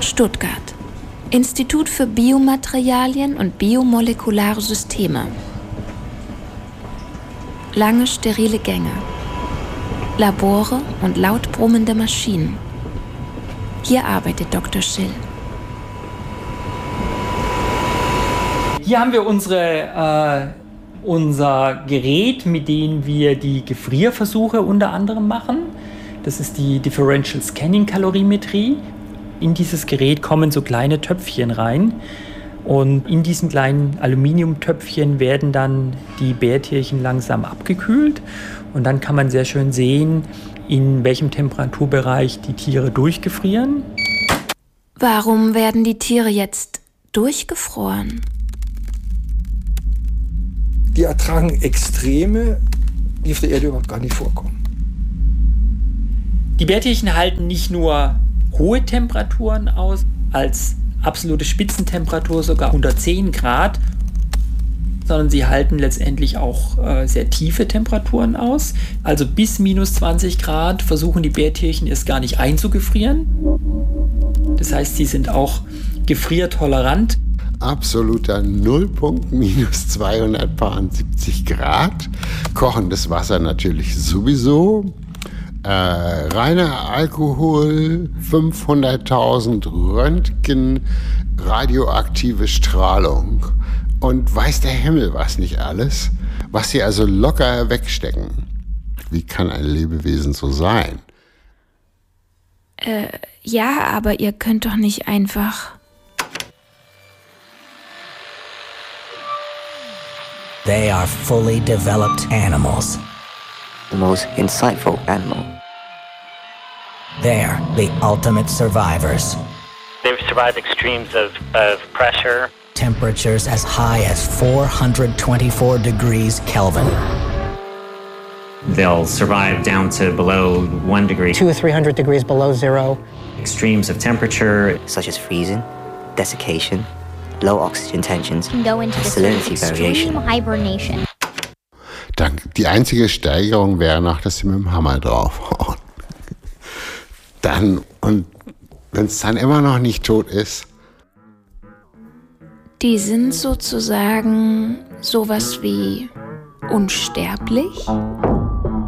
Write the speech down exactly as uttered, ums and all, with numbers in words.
Stuttgart. Institut für Biomaterialien und biomolekulare Systeme. Lange sterile Gänge. Labore und laut brummende Maschinen. Hier arbeitet Doktor Schill. Hier haben wir unsere, äh, unser Gerät, mit dem wir die Gefrierversuche unter anderem machen. Das ist die Differential Scanning Kalorimetrie. In dieses Gerät kommen so kleine Töpfchen rein. Und in diesen kleinen Aluminiumtöpfchen werden dann die Bärtierchen langsam abgekühlt. Und dann kann man sehr schön sehen, in welchem Temperaturbereich die Tiere durchgefrieren. Warum werden die Tiere jetzt durchgefroren? Die ertragen Extreme, die auf der Erde überhaupt gar nicht vorkommen. Die Bärtierchen halten nicht nur hohe Temperaturen aus, als absolute Spitzentemperatur sogar hundertzehn Grad, sondern sie halten letztendlich auch äh, sehr tiefe Temperaturen aus. Also bis minus zwanzig Grad versuchen die Bärtierchen es gar nicht einzugefrieren. Das heißt, sie sind auch gefriertolerant. Absoluter Nullpunkt, minus zweihundertsiebzig Grad. Kochendes Wasser natürlich sowieso. Äh, reiner Alkohol, fünfhunderttausend Röntgen, radioaktive Strahlung. Und weiß der Himmel was nicht alles, was sie also locker wegstecken. Wie kann ein Lebewesen so sein? Äh, ja, aber ihr könnt doch nicht einfach... They are fully developed animals. The most insightful animal. They're the ultimate survivors. They've survived extremes of, of pressure. Temperatures as high as four hundred twenty-four degrees Kelvin. They'll survive down to below one degree. Two or three hundred degrees below zero. Extremes of temperature, such as freezing, desiccation, low oxygen tensions, can go into salinity variation. Hibernation. Dann, die einzige Steigerung wäre noch, dass sie mit dem Hammer draufhauen. Dann, und wenn es dann immer noch nicht tot ist. Die sind sozusagen sowas wie unsterblich?